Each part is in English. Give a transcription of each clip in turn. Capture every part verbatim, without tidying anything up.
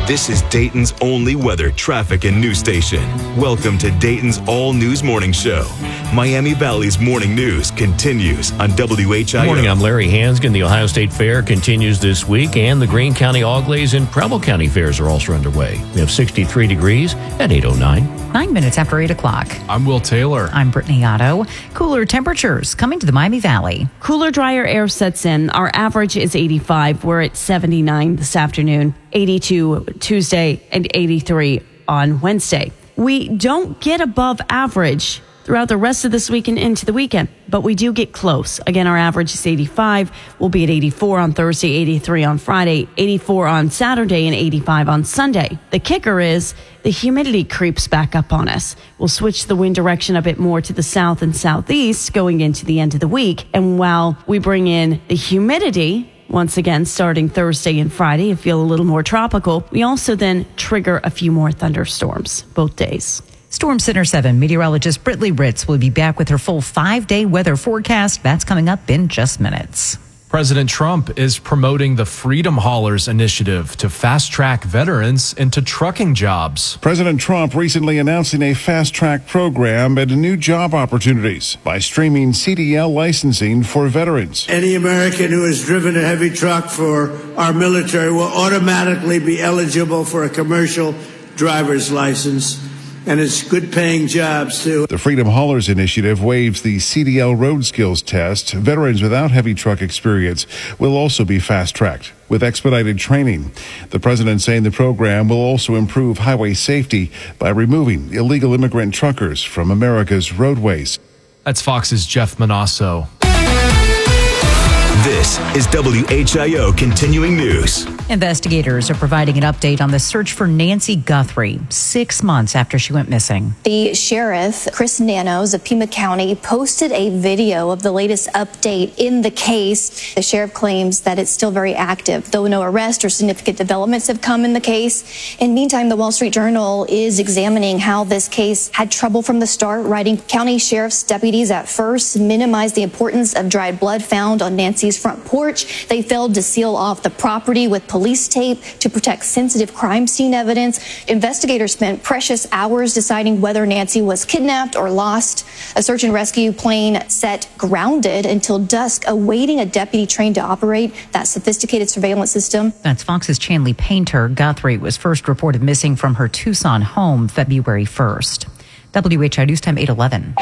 This is Dayton's only weather, traffic, and news station. Welcome to Dayton's all-news morning show. Miami Valley's morning news continues on W H I O. Good morning, I'm Larry Hansgen. The Ohio State Fair continues this week, and the Greene County Auglaize and Preble County Fairs are also underway. We have sixty-three degrees at eight oh nine. Nine minutes after eight o'clock. I'm Will Taylor. I'm Brittany Otto. Cooler temperatures coming to the Miami Valley. Cooler, drier air sets in. Our average is eighty-five. We're at seventy-nine this afternoon, eighty-two Tuesday, and eighty-three on Wednesday. We don't get above average throughout the rest of this week and into the weekend, but we do get close. Again, our average is eighty-five. We'll be at eighty-four on Thursday, eighty-three on Friday, eighty-four on Saturday, and eighty-five on Sunday. The kicker is the humidity creeps back up on us. We'll switch the wind direction a bit more to the south and southeast going into the end of the week. And while we bring in the humidity, once again, starting Thursday and Friday, and feel a little more tropical, we also then trigger a few more thunderstorms both days. Storm Center seven meteorologist Brittany Ritz will be back with her full five-day weather forecast. That's coming up in just minutes. President Trump is promoting the Freedom Haulers initiative to fast-track veterans into trucking jobs. President Trump recently announcing a fast-track program and new job opportunities by streaming C D L licensing for veterans. Any American who has driven a heavy truck for our military will automatically be eligible for a commercial driver's license. And it's good-paying jobs, too. The Freedom Haulers Initiative waives the C D L road skills test. Veterans without heavy truck experience will also be fast-tracked with expedited training. The president saying the program will also improve highway safety by removing illegal immigrant truckers from America's roadways. That's Fox's Jeff Manasso. This is W H I O Continuing News. Investigators are providing an update on the search for Nancy Guthrie, six months after she went missing. The sheriff, Chris Nanos of Pima County, posted a video of the latest update in the case. The sheriff claims that it's still very active, though no arrest or significant developments have come in the case. In the meantime, the Wall Street Journal is examining how this case had trouble from the start, writing county sheriff's deputies at first minimized the importance of dried blood found on Nancy's front porch. They failed to seal off the property with police tape to protect sensitive crime scene evidence. Investigators spent precious hours deciding whether Nancy was kidnapped or lost. A search and rescue plane set grounded until dusk, awaiting a deputy trained to operate that sophisticated surveillance system. That's Fox's Chanley Painter. Guthrie was first reported missing from her Tucson home February first. W H I O News Time eight eleven.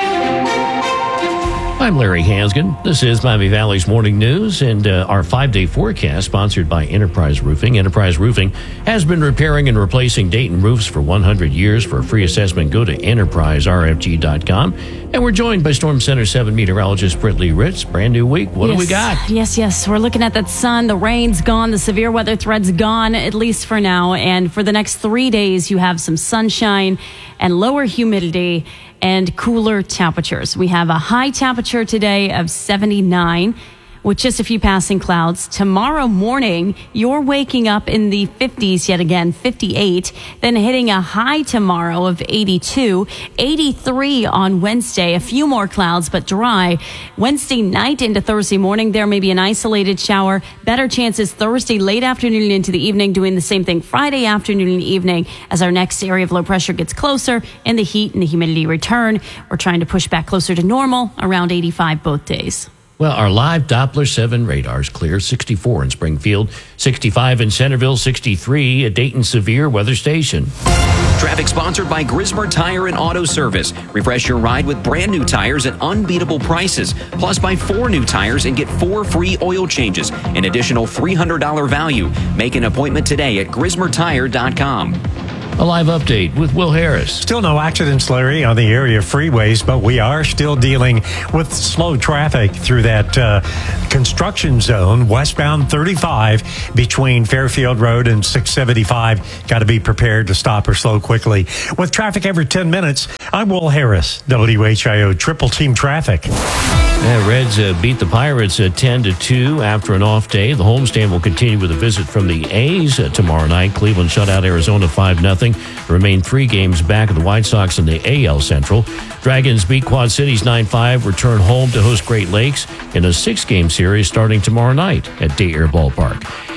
I'm Larry Hansgen. This is Miami Valley's Morning News, and uh, our five-day forecast sponsored by Enterprise Roofing. Enterprise Roofing has been repairing and replacing Dayton roofs for one hundred years. For a free assessment, go to enterprise r f g dot com. And we're joined by Storm Center seven meteorologist Brittany Ritz. Brand new week. What yes. do we got? Yes, yes. We're looking at that sun. The rain's gone. The severe weather threat's gone, at least for now. And for the next three days, you have some sunshine and lower humidity and cooler temperatures. We have a high temperature today of seventy-nine with just a few passing clouds. Tomorrow morning, you're waking up in the fifties yet again, fifty-eight, then hitting a high tomorrow of eighty-two, eighty-three on Wednesday, a few more clouds but dry. Wednesday night into Thursday morning, there may be an isolated shower. Better chances Thursday late afternoon into the evening, doing the same thing Friday afternoon and evening as our next area of low pressure gets closer and the heat and the humidity return. We're trying to push back closer to normal, around eighty-five both days. Well, our live Doppler seven radars clear sixty-four in Springfield, sixty-five in Centerville, sixty-three at Dayton Severe Weather Station. Traffic sponsored by Grismer Tire and Auto Service. Refresh your ride with brand new tires at unbeatable prices. Plus, buy four new tires and get four free oil changes, an additional three hundred dollars value. Make an appointment today at grismer tire dot com. A live update with Will Harris. Still no accidents, Larry, on the area freeways, but we are still dealing with slow traffic through that uh, construction zone, westbound thirty-five between Fairfield Road and six seventy-five. Got to be prepared to stop or slow quickly. With traffic every ten minutes, I'm Will Harris, W H I O Triple Team Traffic. Yeah, Reds uh, beat the Pirates uh, ten to two after an off day. The homestand will continue with a visit from the A's uh, tomorrow night. Cleveland shut out Arizona five nothing. Remain three games back of the White Sox in the A L Central. Dragons beat Quad Cities nine five, return home to host Great Lakes in a six-game series starting tomorrow night at Day Air Ballpark.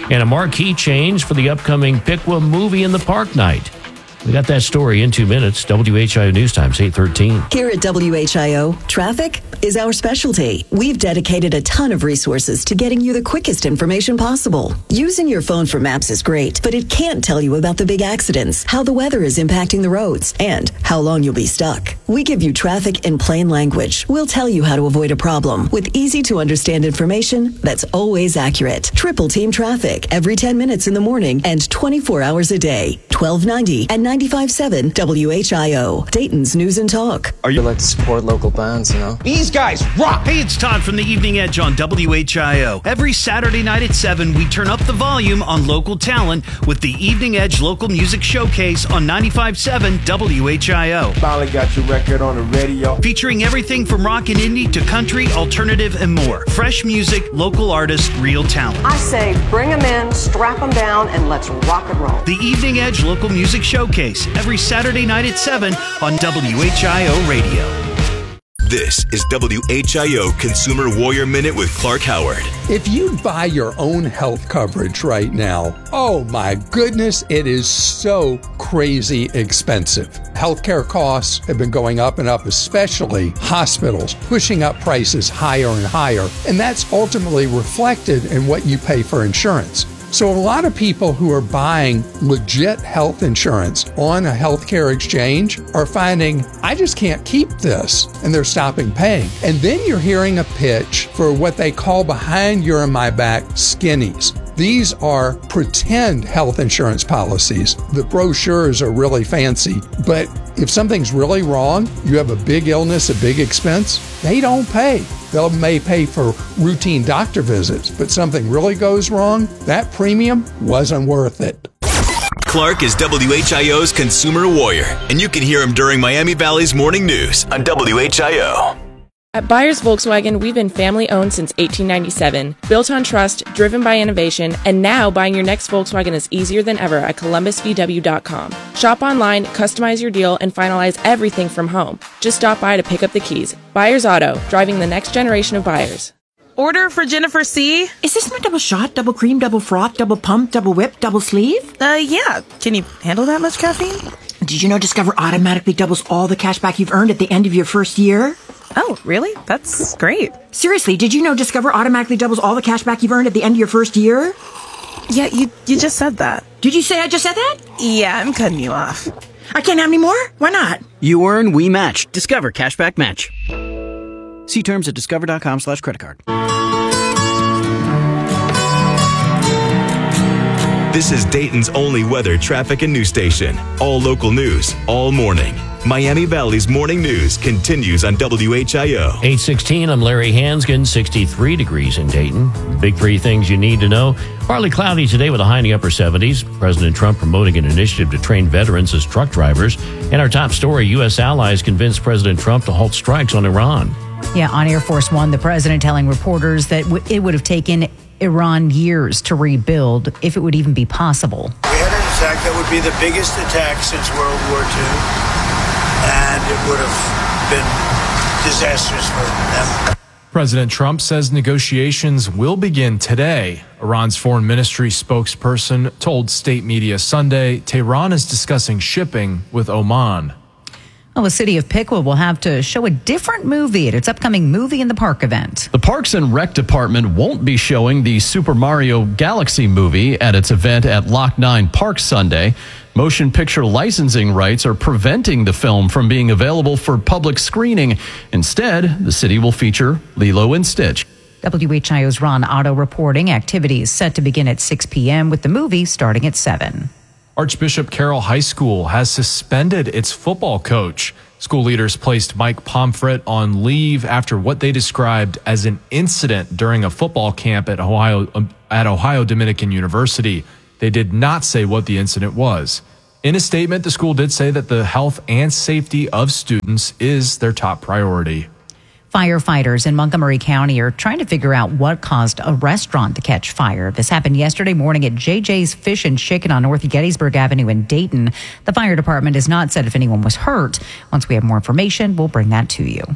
and a marquee change for the upcoming Piqua movie in the park night. We got that story in two minutes. W H I O News Times, eight thirteen. Here at W H I O, traffic is our specialty. We've dedicated a ton of resources to getting you the quickest information possible. Using your phone for maps is great, but it can't tell you about the big accidents, how the weather is impacting the roads, and how long you'll be stuck. We give you traffic in plain language. We'll tell you how to avoid a problem with easy-to-understand information that's always accurate. Triple Team Traffic every ten minutes in the morning and twenty-four hours a day. twelve ninety and ninety-five point seven W H I O, Dayton's News and Talk. Are you like to support local bands, you know? These guys rock! Hey, it's Todd from the Evening Edge on W H I O. Every Saturday night at seven, we turn up the volume on local talent with the Evening Edge Local Music Showcase on ninety-five point seven W H I O. Finally got your record on the radio. Featuring everything from rock and indie to country, alternative, and more. Fresh music, local artists, real talent. I say bring them in, strap them down, and let's rock and roll. The Evening Edge Local Music Showcase, every Saturday night at seven on W H I O Radio. This is W H I O Consumer Warrior Minute with Clark Howard. If you buy your own health coverage right now, oh my goodness, it is so crazy expensive. Healthcare costs have been going up and up, especially hospitals, pushing up prices higher and higher. And that's ultimately reflected in what you pay for insurance. So a lot of people who are buying legit health insurance on a healthcare exchange are finding, I just can't keep this, and they're stopping paying. And then you're hearing a pitch for what they call behind your and my back skinnies. These are pretend health insurance policies. The brochures are really fancy, but if something's really wrong, you have a big illness, a big expense, they don't pay. They may pay for routine doctor visits, but something really goes wrong, that premium wasn't worth it. Clark is W H I O's Consumer Warrior, and you can hear him during Miami Valley's Morning News on W H I O. At Byers Volkswagen, we've been family-owned since eighteen ninety-seven, built on trust, driven by innovation, and now buying your next Volkswagen is easier than ever at columbus v w dot com. Shop online, customize your deal, and finalize everything from home. Just stop by to pick up the keys. Byers Auto, driving the next generation of buyers. Order for Jennifer C. Is this my double shot, double cream, double froth, double pump, double whip, double sleeve? Uh, yeah. Can you handle that much caffeine? Did you know Discover automatically doubles all the cash back you've earned at the end of your first year? Oh, really? That's great. Seriously, did you know Discover automatically doubles all the cash back you've earned at the end of your first year? Yeah, you you just said that. Did you say I just said that? Yeah, I'm cutting you off. I can't have any more? Why not? You earn, we match. Discover Cashback Match. See terms at discover.com slash credit card. This is Dayton's only weather, traffic, and news station. All local news, all morning. Miami Valley's Morning News continues on W H I O. eight sixteen, I'm Larry Hansgen, sixty-three degrees in Dayton. Big three things you need to know. Partly cloudy today with a high in the upper seventies. President Trump promoting an initiative to train veterans as truck drivers. And our top story, U S allies convinced President Trump to halt strikes on Iran. Yeah, on Air Force One, the president telling reporters that w- it would have taken Iran years to rebuild, if it would even be possible. We had an attack that would be the biggest attack since World War Two. And it would have been disastrous for them. President Trump says negotiations will begin today. Iran's foreign ministry spokesperson told state media Sunday Tehran is discussing shipping with Oman. Well, the city of Piqua will have to show a different movie at its upcoming Movie in the Park event. The Parks and Rec Department won't be showing the Super Mario Galaxy movie at its event at Lock nine Park Sunday. Motion picture licensing rights are preventing the film from being available for public screening. Instead, the city will feature Lilo and Stitch. W H I O's Ron Otto reporting activities set to begin at six p.m. with the movie starting at seven. Archbishop Carroll High School has suspended its football coach. School leaders placed Mike Pomfret on leave after what they described as an incident during a football camp at Ohio at Ohio Dominican University. They did not say what the incident was. In a statement, the school did say that the health and safety of students is their top priority. Firefighters in Montgomery County are trying to figure out what caused a restaurant to catch fire. This happened yesterday morning at J J's Fish and Chicken on North Gettysburg Avenue in Dayton. The fire department has not said if anyone was hurt. Once we have more information, we'll bring that to you.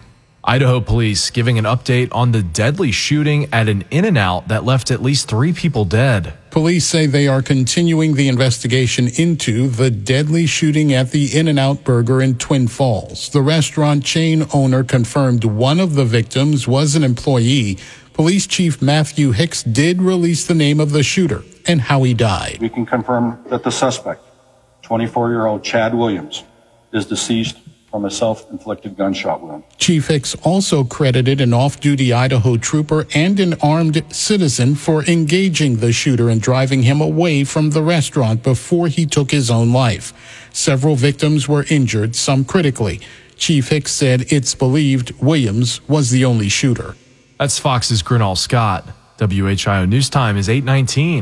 Idaho police giving an update on the deadly shooting at an In-N-Out that left at least three people dead. Police say they are continuing the investigation into the deadly shooting at the In-N-Out Burger in Twin Falls. The restaurant chain owner confirmed one of the victims was an employee. Police Chief Matthew Hicks did release the name of the shooter and how he died. We can confirm that the suspect, twenty-four-year-old Chad Williams, is deceased from a self-inflicted gunshot wound. Chief Hicks also credited an off-duty Idaho trooper and an armed citizen for engaging the shooter and driving him away from the restaurant before he took his own life. Several victims were injured, some critically. Chief Hicks said it's believed Williams was the only shooter. That's Fox's Grinnell Scott. W H I O News Time is eight nineteen.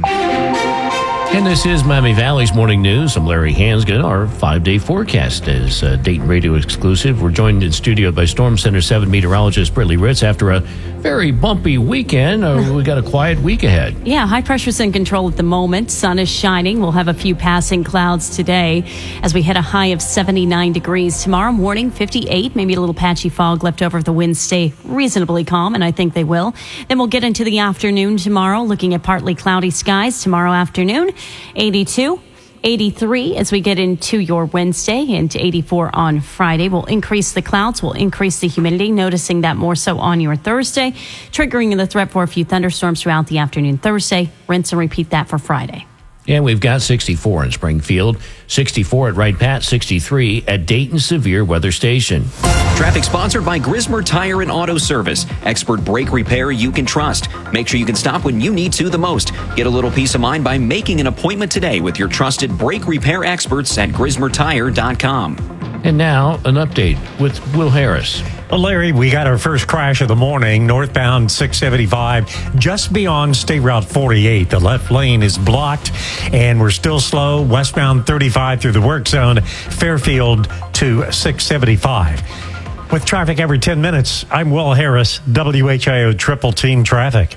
And this is Miami Valley's Morning News. I'm Larry Hansgen. Our five-day forecast is uh, Dayton Radio exclusive. We're joined in studio by Storm Center seven meteorologist Brittany Ritz. After a very bumpy weekend, uh, we got a quiet week ahead. Yeah, high pressure's in control at the moment. Sun is shining. We'll have a few passing clouds today as we hit a high of seventy-nine degrees. Tomorrow morning, fifty-eight, maybe a little patchy fog left over if the winds stay reasonably calm, and I think they will. Then we'll get into the afternoon tomorrow, looking at partly cloudy skies tomorrow afternoon. eighty-two, eighty-three as we get into your Wednesday, and eighty-four on Friday. We'll increase the clouds, we'll increase the humidity, noticing that more so on your Thursday, triggering the threat for a few thunderstorms throughout the afternoon Thursday. Rinse and repeat that for Friday. And we've got sixty-four in Springfield, sixty-four at Wright Pat, sixty-three at Dayton Severe Weather Station. Traffic sponsored by Grismer Tire and Auto Service. Expert brake repair you can trust. Make sure you can stop when you need to the most. Get a little peace of mind by making an appointment today with your trusted brake repair experts at grismer tire dot com. And now, an update with Will Harris. Well, Larry, we got our first crash of the morning, northbound six seventy-five, just beyond State Route forty-eight. The left lane is blocked, and we're still slow. Westbound thirty-five through the work zone, Fairfield to six seventy-five. With traffic every ten minutes, I'm Will Harris, W H I O Triple Team Traffic.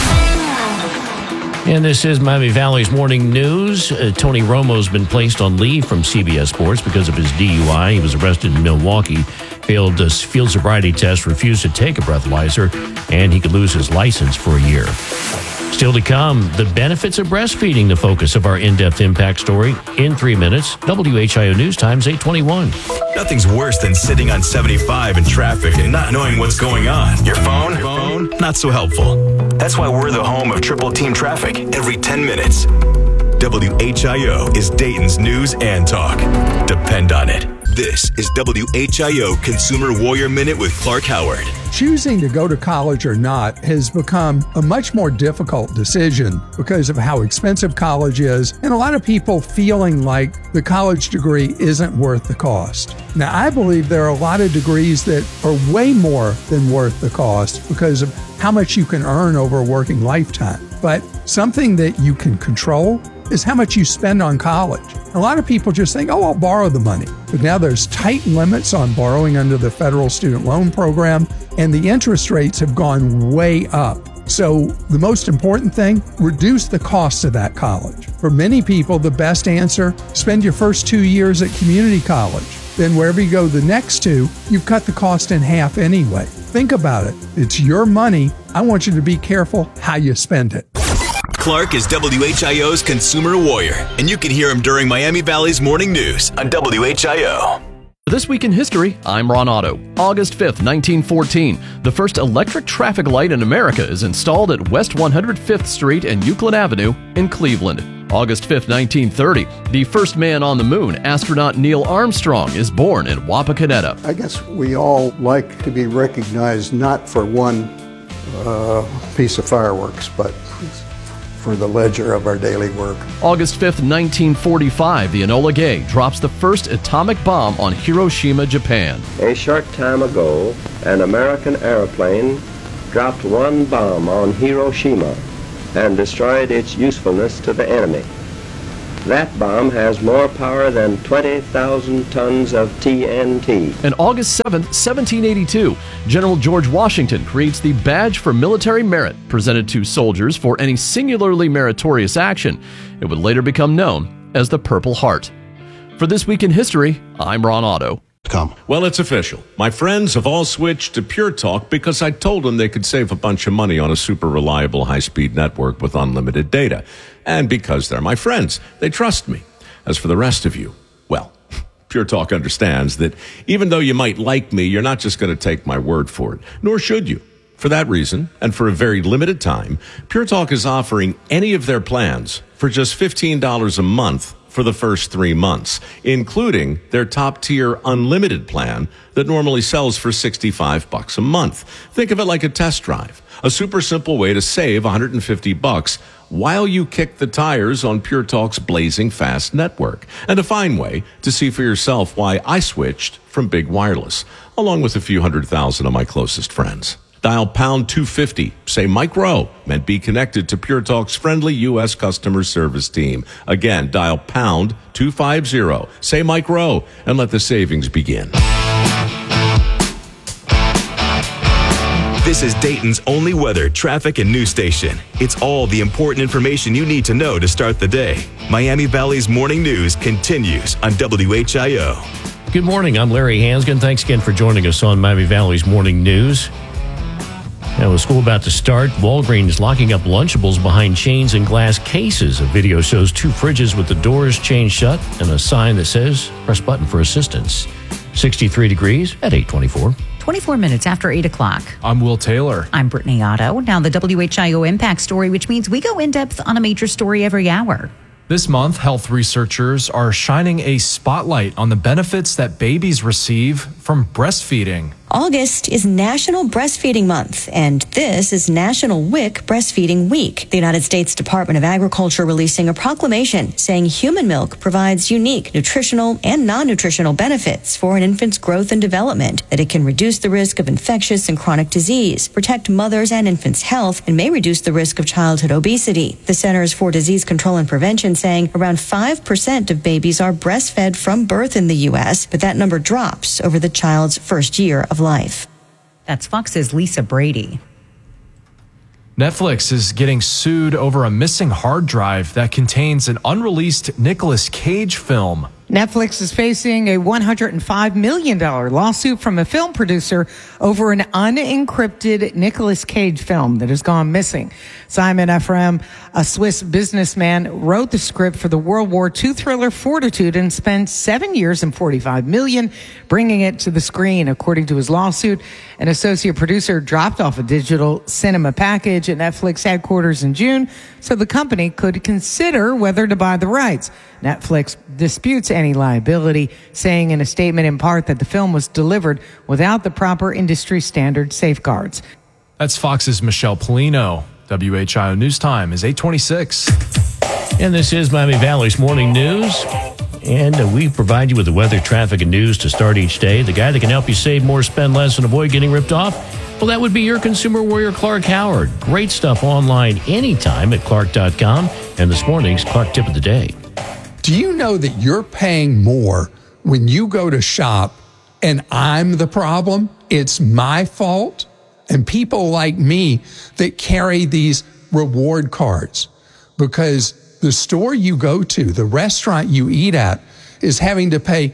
And this is Miami Valley's Morning News. Uh, Tony Romo's been placed on leave from C B S Sports because of his D U I. He was arrested in Milwaukee, failed a field sobriety test, refused to take a breathalyzer, and he could lose his license for a year. Still to come, the benefits of breastfeeding, the focus of our in-depth impact story. In three minutes, W H I O News Times eight twenty-one. Nothing's worse than sitting on seventy-five in traffic and not knowing what's going on. Your phone? Phone? Not so helpful. That's why we're the home of Triple Team Traffic every ten minutes. W H I O is Dayton's news and talk. Depend on it. This is W H I O Consumer Warrior Minute with Clark Howard. Choosing to go to college or not has become a much more difficult decision because of how expensive college is, and a lot of people feeling like the college degree isn't worth the cost. Now, I believe there are a lot of degrees that are way more than worth the cost because of how much you can earn over a working lifetime. But something that you can control is how much you spend on college. A lot of people just think, oh, I'll borrow the money. But now there's tight limits on borrowing under the federal student loan program, and the interest rates have gone way up. So the most important thing, reduce the cost of that college. For many people, the best answer, spend your first two years at community college. Then wherever you go the next two, you've cut the cost in half anyway. Think about it. It's your money. I want you to be careful how you spend it. Clark is W H I O's Consumer Warrior, and you can hear him during Miami Valley's Morning News on W H I O. This week in history, I'm Ron Otto. August fifth, nineteen fourteen, the first electric traffic light in America is installed at West one hundred fifth Street and Euclid Avenue in Cleveland. August fifth, nineteen thirty, the first man on the moon, astronaut Neil Armstrong, is born in Wapakoneta. I guess we all like to be recognized not for one uh, piece of fireworks, but for the ledger of our daily work. August fifth, nineteen forty-five, the Enola Gay drops the first atomic bomb on Hiroshima, Japan. A short time ago, an American airplane dropped one bomb on Hiroshima and destroyed its usefulness to the enemy. That bomb has more power than twenty thousand tons of T N T. And August seventh, seventeen eighty-two, General George Washington creates the Badge for Military Merit, presented to soldiers for any singularly meritorious action. It would later become known as the Purple Heart. For This Week in History, I'm Ron Otto. Come. Well, it's official. My friends have all switched to Pure Talk because I told them they could save a bunch of money on a super reliable high-speed network with unlimited data. And because they're my friends, they trust me. As for the rest of you, well, Pure Talk understands that even though you might like me, you're not just going to take my word for it, nor should you. For that reason, and for a very limited time, Pure Talk is offering any of their plans for just fifteen dollars a month for the first three months, including their top-tier unlimited plan that normally sells for sixty-five bucks a month. Think of it like a test drive, a super simple way to save one hundred fifty bucks while you kick the tires on Pure Talk's blazing fast network, and a fine way to see for yourself why I switched from Big Wireless, along with a few hundred thousand of my closest friends. Dial pound two fifty, say Mike Rowe, and be connected to Pure Talk's friendly U S customer service team. Again, dial pound two fifty, say Mike Rowe, and let the savings begin. This is Dayton's only weather, traffic, and news station. It's all the important information you need to know to start the day. Miami Valley's morning news continues on W H I O. Good morning. I'm Larry Hansgen. Thanks again for joining us on Miami Valley's morning news. Now, with school about to start, Walgreens locking up Lunchables behind chains and glass cases. A video shows two fridges with the doors chained shut and a sign that says, press button for assistance. sixty-three degrees at eight twenty-four. twenty-four minutes after eight o'clock. I'm Will Taylor. I'm Brittany Otto. Now the W H I O Impact Story, which means we go in depth on a major story every hour. This month, health researchers are shining a spotlight on the benefits that babies receive from breastfeeding. August is National Breastfeeding Month, and this is National W I C Breastfeeding Week. The United States Department of Agriculture releasing a proclamation saying human milk provides unique nutritional and non-nutritional benefits for an infant's growth and development, that it can reduce the risk of infectious and chronic disease, protect mothers' and infants' health, and may reduce the risk of childhood obesity. The Centers for Disease Control and Prevention saying around five percent of babies are breastfed from birth in the U S, but that number drops over the child's first year of life. That's Fox's Lisa Brady. Netflix is getting sued over a missing hard drive that contains an unreleased Nicolas Cage film. Netflix is facing a one hundred five million dollars lawsuit from a film producer over an unencrypted Nicolas Cage film that has gone missing. Simon Ephraim, a Swiss businessman, wrote the script for the World War Two thriller Fortitude and spent seven years and forty-five million dollars bringing it to the screen. According to his lawsuit, an associate producer dropped off a digital cinema package at Netflix headquarters in June so the company could consider whether to buy the rights. Netflix disputes any liability, saying in a statement in part that the film was delivered without the proper industry standard safeguards. That's Fox's Michelle Polino. W H I O News Time is eight twenty-six. And this is Miami Valley's morning news. And uh, we provide you with the weather, traffic, and news to start each day. The guy that can help you save more, spend less, and avoid getting ripped off, well, that would be your consumer warrior, Clark Howard. Great stuff online anytime at clark dot com. And this morning's Clark Tip of the Day. Do you know that you're paying more when you go to shop and I'm the problem? It's my fault. And people like me that carry these reward cards, because the store you go to, the restaurant you eat at, is having to pay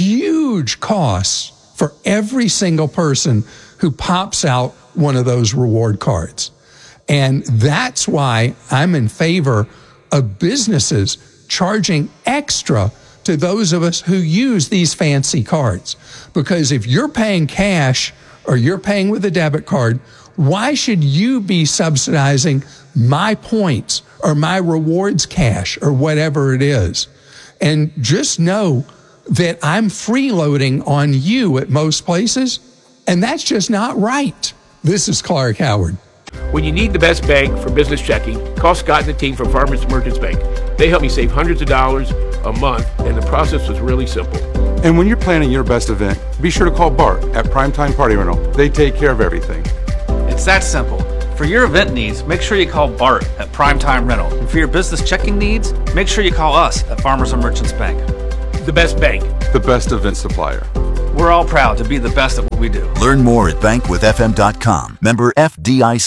huge costs for every single person who pops out one of those reward cards. And that's why I'm in favor of businesses charging extra to those of us who use these fancy cards. Because if you're paying cash or you're paying with a debit card, why should you be subsidizing my points or my rewards cash or whatever it is? And just know that I'm freeloading on you at most places, and that's just not right. This is Clark Howard. When you need the best bank for business checking, call Scott and the team from Farmers Merchants Bank. They help me save hundreds of dollars a month, and the process was really simple. And when you're planning your best event, be sure to call Bart at Primetime Party Rental. They take care of everything. It's that simple. For your event needs, make sure you call Bart at Primetime Rental. And for your business checking needs, make sure you call us at Farmers and Merchants Bank. The best bank. The best event supplier. We're all proud to be the best at what we do. Learn more at bank with f m dot com. Member F D I C.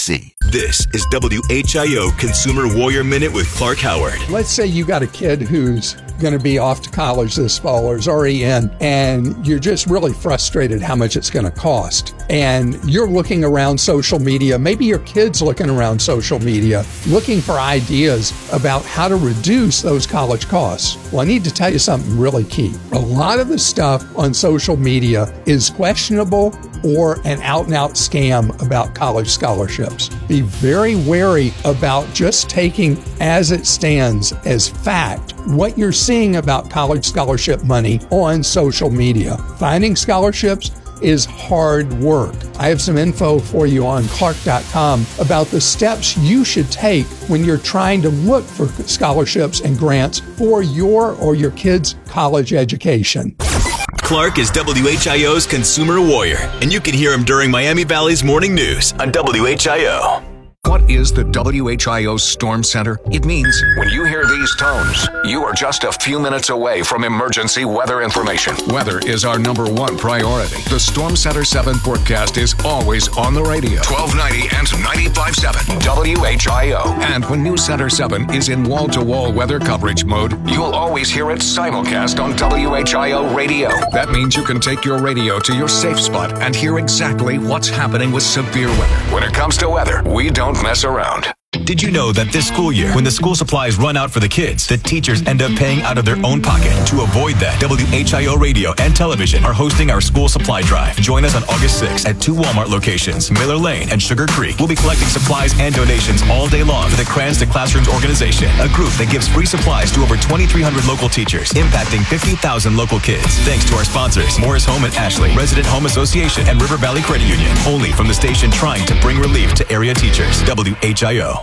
This is W H I O Consumer Warrior Minute with Clark Howard. Let's say you got a kid who's going to be off to college this fall or is already in, and you're just really frustrated how much it's going to cost. And you're looking around social media, maybe your kid's looking around social media, looking for ideas about how to reduce those college costs. Well, I need to tell you something really key. A lot of the stuff on social media is questionable or an out-and-out scam about college scholarships. Be very wary about just taking as it stands as fact what you're seeing about college scholarship money on social media. Finding scholarships is hard work. I have some info for you on Clark dot com about the steps you should take when you're trying to look for scholarships and grants for your or your kid's college education. Clark is W H I O's Consumer Warrior, and you can hear him during Miami Valley's Morning News on W H I O. What is the W H I O Storm Center? It means when you hear these tones, you are just a few minutes away from emergency weather information. Weather is our number one priority. The Storm Center seven forecast is always on the radio. twelve ninety and ninety-five point seven W H I O. And when News Center seven is in wall-to-wall weather coverage mode, you'll always hear it simulcast on W H I O radio. That means you can take your radio to your safe spot and hear exactly what's happening with severe weather. When it comes to weather, we don't mess around. Did you know that this school year, when the school supplies run out for the kids, the teachers end up paying out of their own pocket? To avoid that, W H I O Radio and Television are hosting our school supply drive. Join us on August sixth at two Walmart locations, Miller Lane and Sugar Creek. We'll be collecting supplies and donations all day long for the Crayons to Classrooms organization, a group that gives free supplies to over twenty-three hundred local teachers, impacting fifty thousand local kids. Thanks to our sponsors, Morris Home and Ashley, Resident Home Association, and River Valley Credit Union. Only from the station trying to bring relief to area teachers. W H I O.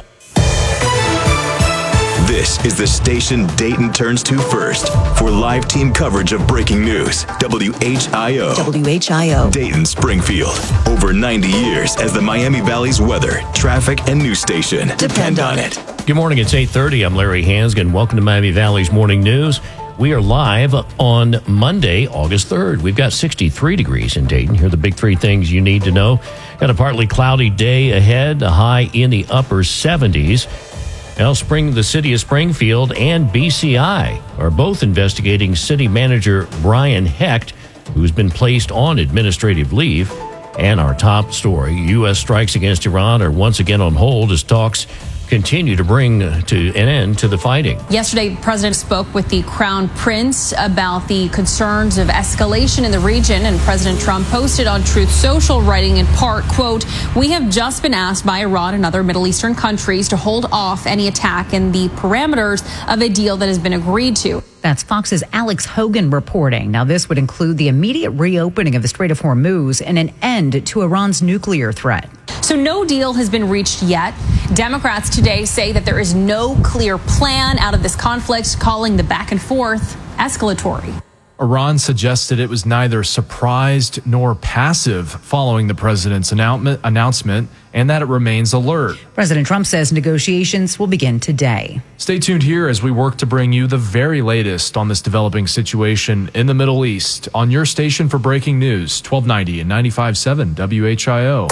This is the station Dayton turns to first for live team coverage of breaking news. W H I O. W H I O. Dayton, Springfield. Over ninety years as the Miami Valley's weather, traffic, and news station. Depend on it. Good morning. It's eight thirty. I'm Larry Hansgen. Welcome to Miami Valley's Morning News. We are live on Monday, August third. We've got sixty-three degrees in Dayton. Here are the big three things you need to know. Got a partly cloudy day ahead, a high in the upper seventies. Now, Spring, the city of Springfield and B C I are both investigating city manager Brian Hecht, who's been placed on administrative leave. And our top story, U S strikes against Iran are once again on hold as talks continue to bring to an end to the fighting. Yesterday, the president spoke with the Crown Prince about the concerns of escalation in the region, and President Trump posted on Truth Social, writing in part, quote, "We have just been asked by Iran and other Middle Eastern countries to hold off any attack in the parameters of a deal that has been agreed to." That's Fox's Alex Hogan reporting. Now, this would include the immediate reopening of the Strait of Hormuz and an end to Iran's nuclear threat. So no deal has been reached yet. Democrats today say that there is no clear plan out of this conflict, calling the back and forth escalatory. Iran suggested it was neither surprised nor passive following the president's announcement, and that it remains alert. President Trump says negotiations will begin today. Stay tuned here as we work to bring you the very latest on this developing situation in the Middle East on your station for breaking news, twelve ninety and ninety-five point seven W H I O.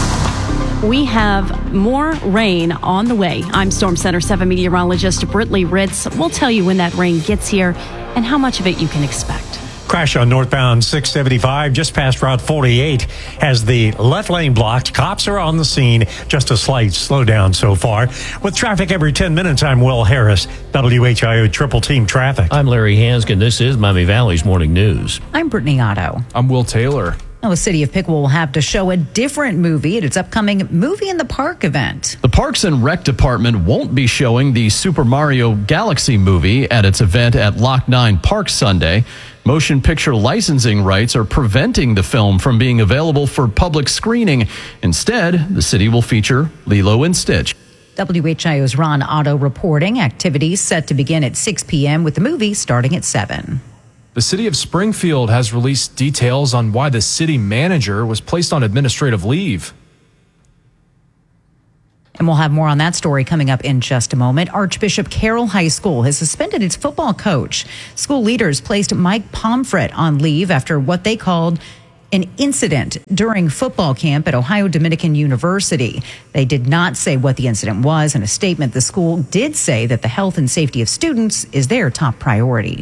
We have more rain on the way. I'm Storm Center seven meteorologist Britley Ritz. We'll tell you when that rain gets here and how much of it you can expect. Crash on northbound six seventy-five just past Route forty-eight has the left lane blocked. Cops are on the scene. Just a slight slowdown so far. With traffic every ten minutes, I'm Will Harris, W H I O Triple Team Traffic. I'm Larry Hansgen. This is Miami Valley's Morning News. I'm Brittany Otto. I'm Will Taylor. Now, the city of Piqua will have to show a different movie at its upcoming Movie in the Park event. The Parks and Rec Department won't be showing the Super Mario Galaxy movie at its event at Lock nine Park Sunday. Motion picture licensing rights are preventing the film from being available for public screening. Instead, the city will feature Lilo and Stitch. W H I O's Ron Otto reporting. Activities set to begin at six p.m. with the movie starting at seven. The city of Springfield has released details on why the city manager was placed on administrative leave. And we'll have more on that story coming up in just a moment. Archbishop Carroll High School has suspended its football coach. School leaders placed Mike Pomfret on leave after what they called an incident during football camp at Ohio Dominican University. They did not say what the incident was. In a statement, the school did say that the health and safety of students is their top priority.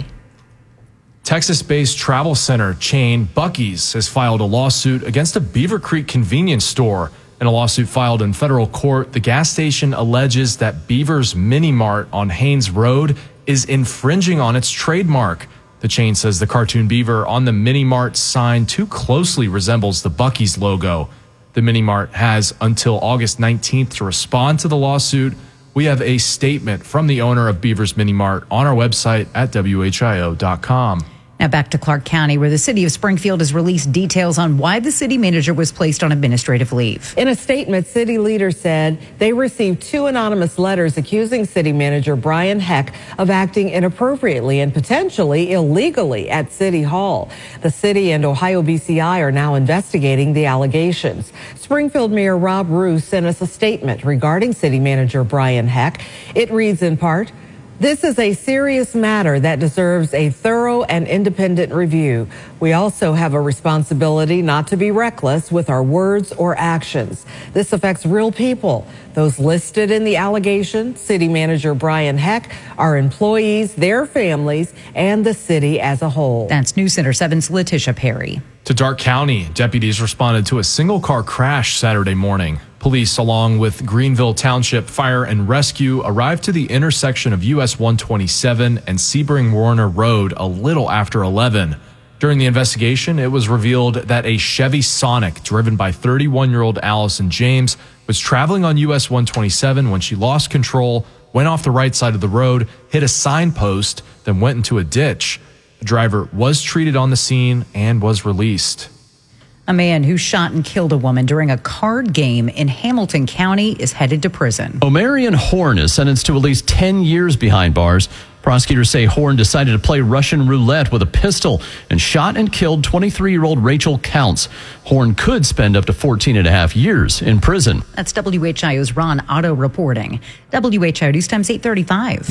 Texas-based travel center chain Buc-ee's has filed a lawsuit against a Beaver Creek convenience store. In a lawsuit filed in federal court, the gas station alleges that Beaver's Mini Mart on Haynes Road is infringing on its trademark. The chain says the cartoon beaver on the Mini Mart sign too closely resembles the Buc-ee's logo. The Mini Mart has until August nineteenth to respond to the lawsuit. We have a statement from the owner of Beaver's Mini Mart on our website at W H I O dot com. Now back to Clark County, where the city of Springfield has released details on why the city manager was placed on administrative leave. In a statement, city leaders said they received two anonymous letters accusing city manager Brian Heck of acting inappropriately and potentially illegally at City Hall. The city and Ohio B C I are now investigating the allegations. Springfield Mayor Rob Roos sent us a statement regarding city manager Brian Heck. It reads in part, "This is a serious matter that deserves a thorough and independent review. We also have a responsibility not to be reckless with our words or actions. This affects real people. Those listed in the allegation, city manager Brian Heck, our employees, their families, and the city as a whole." That's News Center seven's Letitia Perry. To Darke County, deputies responded to a single-car crash Saturday morning. Police, along with Greenville Township Fire and Rescue, arrived to the intersection of U S one twenty-seven and Sebring Warner Road a little after eleven. During the investigation, it was revealed that a Chevy Sonic, driven by thirty-one-year-old Allison James, was traveling on U S one twenty-seven when she lost control, went off the right side of the road, hit a signpost, then went into a ditch. The driver was treated on the scene and was released. A man who shot and killed a woman during a card game in Hamilton County is headed to prison. Omarion Horn is sentenced to at least ten years behind bars. Prosecutors say Horn decided to play Russian roulette with a pistol and shot and killed twenty-three-year-old Rachel Counts. Horn could spend up to fourteen and a half years in prison. That's W H I O's Ron Otto reporting. W H I O News Time's eight thirty-five.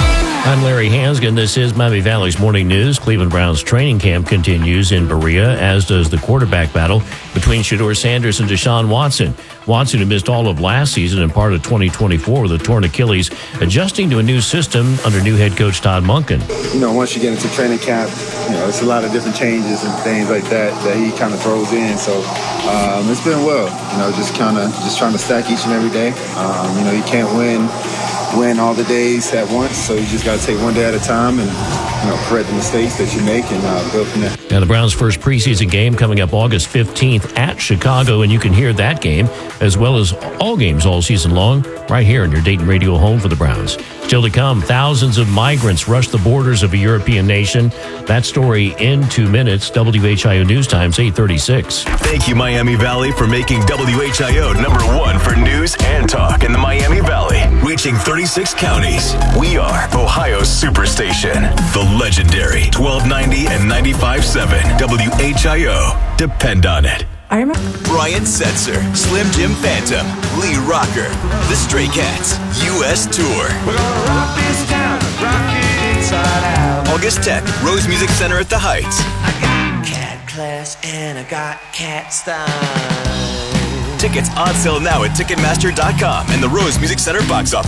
I'm Larry Hansgen. This is Miami Valley's Morning News. Cleveland Browns training camp continues in Berea, as does the quarterback battle between Shedeur Sanders and Deshaun Watson. Watson, who missed all of last season and part of twenty twenty-four with a torn Achilles, adjusting to a new system under new head coach Todd Monken. You know, once you get into training camp, you know, it's a lot of different changes and things like that that he kind of throws in. So um, it's been well, you know, just kind of just trying to stack each and every day. Um, you know, you can't win. win all the days at once, so you just got to take one day at a time and, you know, correct the mistakes that you make and uh, build from there. Now, the Browns' first preseason game coming up August fifteenth at Chicago, and you can hear that game as well as all games all season long right here in your Dayton radio home for the Browns. Still to come, thousands of migrants rush the borders of a European nation. That story in two minutes. W H I O News Times eight thirty-six. Thank you, Miami Valley, for making W H I O number one for news and talk in the Miami Valley. Reaching thirty-six counties. We are Ohio's Superstation. The legendary twelve ninety and ninety-five point seven W H I O. Depend on it. I remember Brian Setzer, Slim Jim Phantom, Lee Rocker, The Stray Cats, U S Tour. We're gonna rock this town, rock it inside out. August tenth, Rose Music Center at the Heights. I got cat class and I got cat style. Tickets on sale now at Ticketmaster dot com and the Rose Music Center box office.